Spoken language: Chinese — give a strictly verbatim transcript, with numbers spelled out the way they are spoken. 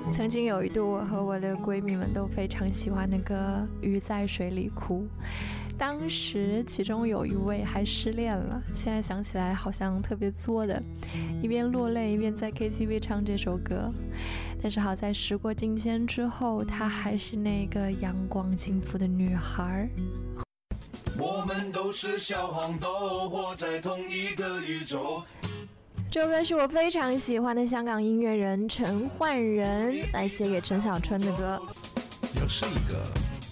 曾经有一度，我和我的闺蜜们都非常喜欢那个《鱼在水里哭》，当时其中有一位还失恋了，现在想起来好像特别作的，一边落泪一边在 K T V 唱这首歌。但是好在时过境迁之后，她还是那个阳光幸福的女孩。 我们都是小黄豆，活在同一个宇宙。 这首歌是我非常喜欢的香港音乐人陈奂仁来写给陈小春的歌。 又是一个